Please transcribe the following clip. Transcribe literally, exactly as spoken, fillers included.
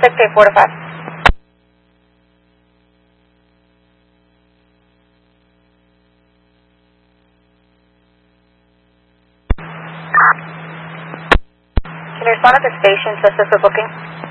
six eight four to five. Can you respond at the station to assist with booking?